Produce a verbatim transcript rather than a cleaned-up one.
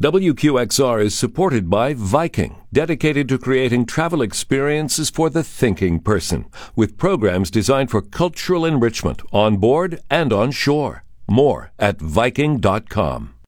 W Q X R is supported by Viking, dedicated to creating travel experiences for the thinking person, with programs designed for cultural enrichment on board and on shore. More at Viking dot com.